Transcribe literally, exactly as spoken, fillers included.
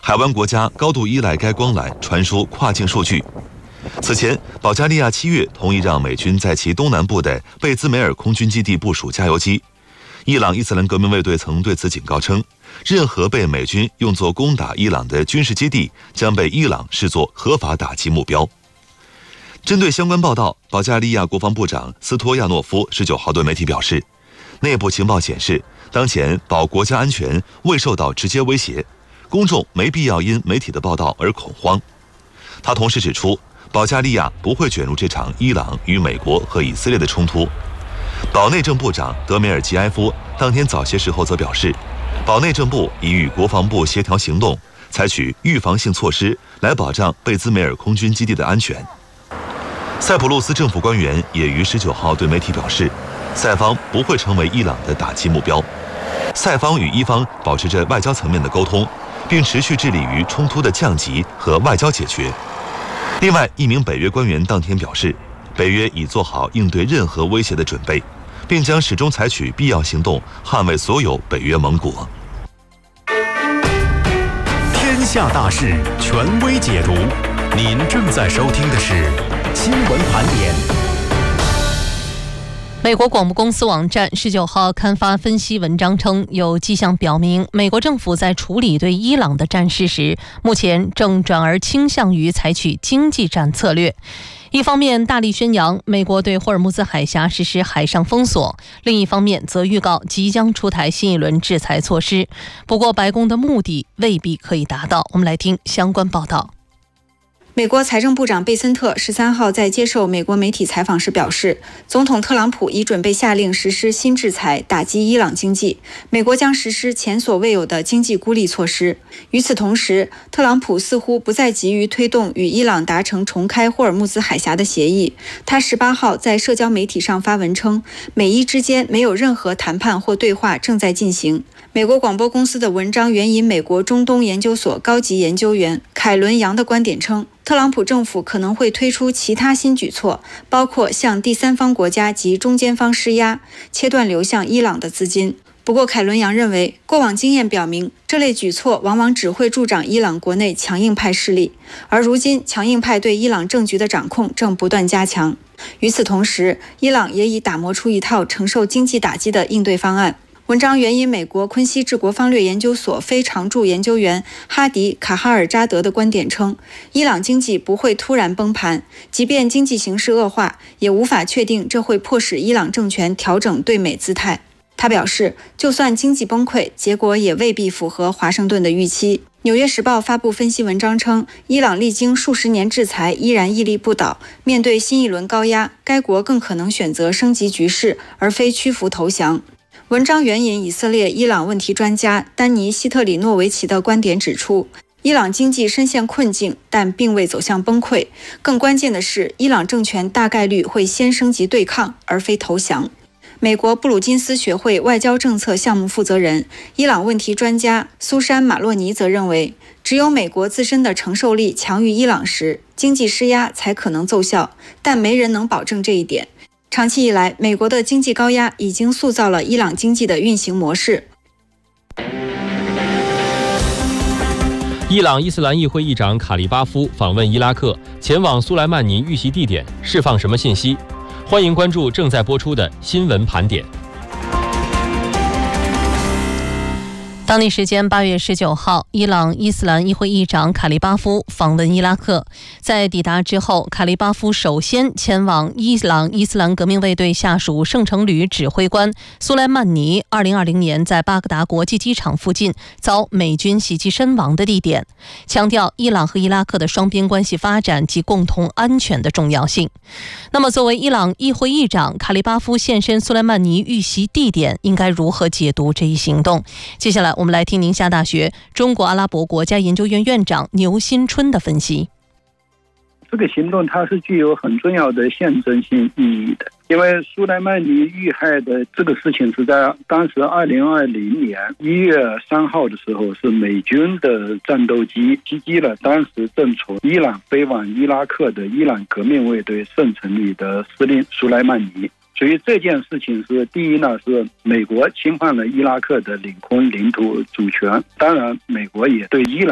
海湾国家高度依赖该光缆传输跨境数据。此前，保加利亚七月同意让美军在其东南部的贝兹梅尔空军基地部署加油机。伊朗伊斯兰革命卫队曾对此警告称，任何被美军用作攻打伊朗的军事基地将被伊朗视作合法打击目标。针对相关报道，保加利亚国防部长斯托亚诺夫十九号对媒体表示，内部情报显示，当前保国家安全未受到直接威胁，公众没必要因媒体的报道而恐慌。他同时指出，保加利亚不会卷入这场伊朗与美国和以色列的冲突。保内政部长德梅尔吉埃夫当天早些时候则表示，保内政部已与国防部协调行动，采取预防性措施来保障贝兹梅尔空军基地的安全。塞浦路斯政府官员也于十九号对媒体表示，塞方不会成为伊朗的打击目标。塞方与伊方保持着外交层面的沟通，并持续致力于冲突的降级和外交解决。另外，一名北约官员当天表示，北约已做好应对任何威胁的准备，并将始终采取必要行动捍卫所有北约盟国。 天下大事，权威解读。您正在收听的是新闻盘点。 美国广播公司网站十九号刊发分析文章称，有迹象表明，美国政府在处理对伊朗的战事时，目前正转而倾向于采取经济战策略。一方面大力宣扬美国对霍尔木兹海峡实施海上封锁，另一方面则预告即将出台新一轮制裁措施。不过，白宫的目的未必可以达到。我们来听相关报道。 美国财政部长贝森特十三号在接受美国媒体采访时表示，总统特朗普已准备下令实施新制裁，打击伊朗经济。美国将实施前所未有的经济孤立措施。与此同时，特朗普似乎不再急于推动与伊朗达成重开霍尔木兹海峡的协议。他十八号在社交媒体上发文称，美伊之间没有任何谈判或对话正在进行。美国广播公司的文章援引美国中东研究所高级研究员凯伦·杨的观点称，特朗普政府可能会推出其他新举措，包括向第三方国家及中间方施压，切断流向伊朗的资金。不过，凯伦·杨认为，过往经验表明，这类举措往往只会助长伊朗国内强硬派势力，而如今强硬派对伊朗政局的掌控正不断加强。与此同时，伊朗也已打磨出一套承受经济打击的应对方案。文章援引美国昆西治国方略研究所非常驻研究员哈迪·卡哈尔扎德的观点称，伊朗经济不会突然崩盘，即便经济形势恶化，也无法确定这会迫使伊朗政权调整对美姿态。他表示，就算经济崩溃，结果也未必符合华盛顿的预期。纽约时报发布分析文章称，伊朗历经数十年制裁依然屹立不倒，面对新一轮高压，该国更可能选择升级局势，而非屈服投降。文章援引以色列伊朗问题专家丹尼·希特里诺维奇的观点指出，伊朗经济深陷困境，但并未走向崩溃。更关键的是，伊朗政权大概率会先升级对抗，而非投降。美国布鲁金斯学会外交政策项目负责人、伊朗问题专家苏珊·马洛尼则认为，只有美国自身的承受力强于伊朗时，经济施压才可能奏效，但没人能保证这一点。长期以来，美国的经济高压已经塑造了伊朗经济的运行模式。 伊朗伊斯兰议会议长卡利巴夫访问伊拉克，前往苏莱曼尼遇袭地点，释放什么信息？欢迎关注正在播出的新闻盘点。 当地时间八月十九号，伊朗伊斯兰议会议长卡利巴夫访问伊拉克。在抵达之后，卡利巴夫首先前往伊朗伊斯兰革命卫队下属圣城旅指挥官苏莱曼尼二零二零年在巴格达国际机场附近遭美军袭击身亡的地点，强调伊朗和伊拉克的双边关系发展及共同安全的重要性。那么，作为伊朗议会议长，卡利巴夫现身苏莱曼尼遇袭地点，应该如何解读这一行动？接下来我们来听宁夏大学中国阿拉伯国家研究院院长牛新春的分析。 这个行动它是具有很重要的象征性意义的，因为苏莱曼尼遇害的这个事情是在当时二零二零年一月三号的时候，是美军的战斗机袭击了当时正从伊朗飞往伊拉克的伊朗革命卫队圣城旅的司令苏莱曼尼。所以这件事情是，第一呢，是美国侵犯了伊拉克的领空领土主权，当然美国也对伊朗